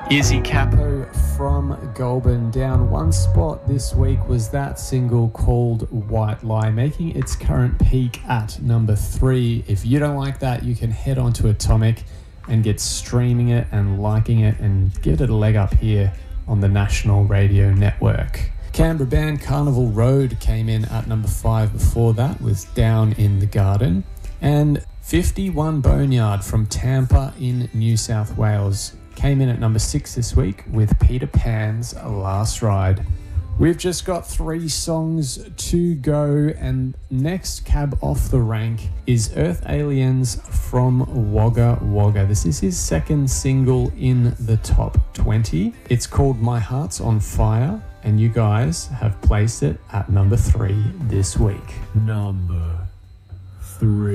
Izzy Capo from Goulburn down one spot this week was that single called White Lie, making its current peak at number 3. If you don't like that, you can head on to Atomic and get streaming it and liking it and give it a leg up here on the National Radio Network. Canberra band Carnival Road came in at number 5 before that with Down in the Garden. And 51 Boneyard from Tampa in New South Wales came in at number 6 this week with Peter Pan's Last Ride. We've just got 3 songs to go, and next cab off the rank is Earth Aliens from Wagga Wagga. This is his second single in the top 20. It's called My Heart's on Fire, and you guys have placed it at number 3 this week. Number 3.